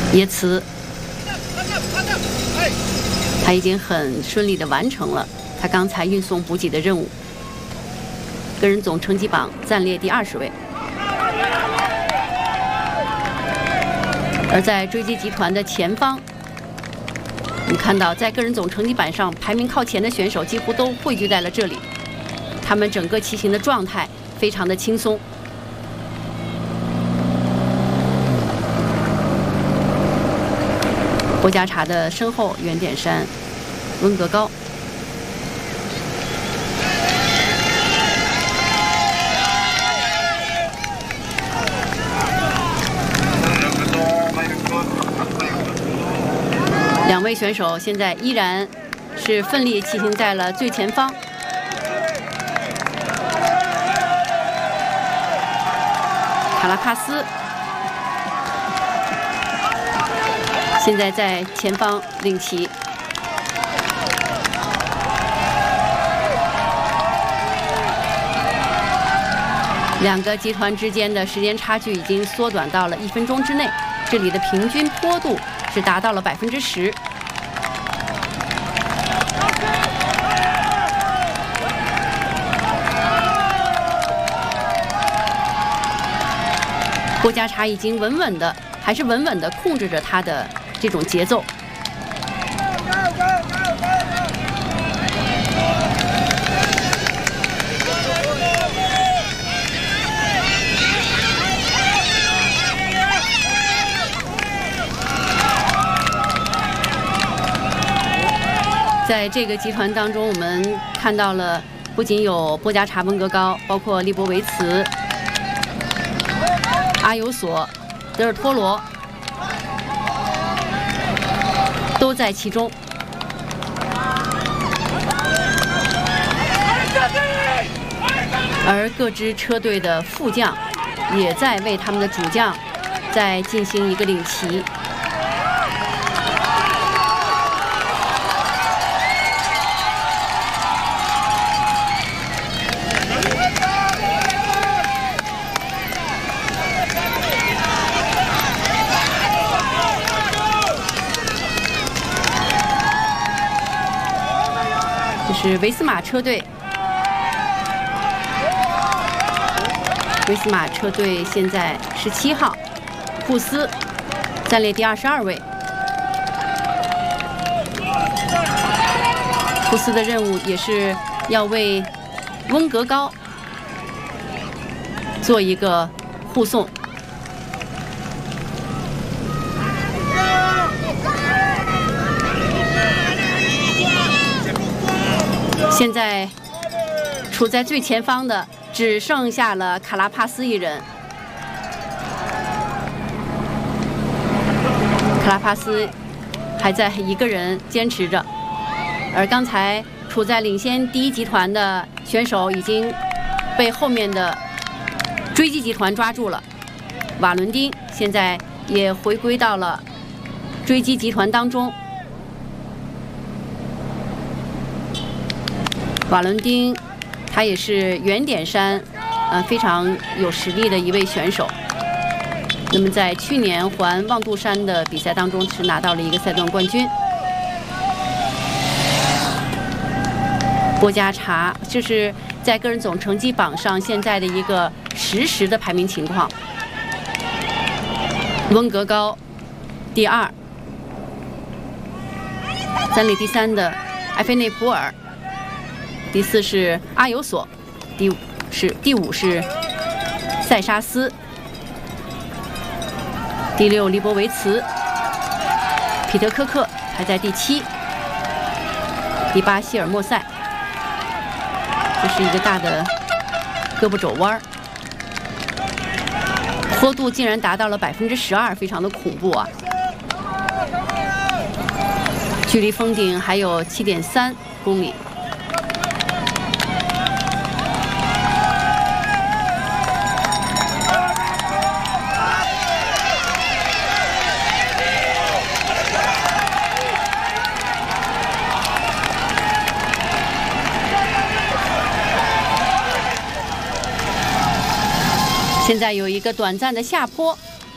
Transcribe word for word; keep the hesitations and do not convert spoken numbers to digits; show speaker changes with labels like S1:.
S1: 耶茨，他已经很顺利地完成了他刚才运送补给的任务，个人总成绩榜暂列第二十位。而在追击集团的前方，你看到在个人总成绩板上排名靠前的选手几乎都汇聚在了这里，他们整个骑行的状态非常的轻松。波加查的身后，原点山、温格高。两位选手现在依然是奋力骑行在了最前方。卡拉帕斯现在在前方领骑。两个集团之间的时间差距已经缩短到了一分钟之内，这里的平均坡度是达到了百分之十。波加查已经稳稳的，还是稳稳的控制着他的这种节奏。在这个集团当中，我们看到了不仅有波加查、温格高，包括利波维茨、阿尤索、德尔托罗都在其中。而各支车队的副将也在为他们的主将在进行一个领骑。是维斯马车队，维斯马车队现在十七号，库斯暂列第二十二位。库斯的任务也是要为温格高做一个护送。现在处在最前方的只剩下了卡拉帕斯一人。卡拉帕斯还在一个人坚持着，而刚才处在领先第一集团的选手已经被后面的追击集团抓住了。瓦伦丁现在也回归到了追击集团当中。瓦伦丁，他也是原点山，呃，非常有实力的一位选手。那么在去年环望杜山的比赛当中，是拿到了一个赛段冠军。波加查，这是在个人总成绩榜上现在的一个实时的排名情况。温格高第二，暂列第三的埃菲内普尔。第四是阿尤索，第五是第五是塞沙斯，第六利波维茨，皮特科克排在第七，第八希尔莫塞。这是一个大的胳膊肘弯，坡度竟然达到了百分之十二，非常的恐怖啊！距离峰顶还有七点三公里。现在有一个短暂的下坡，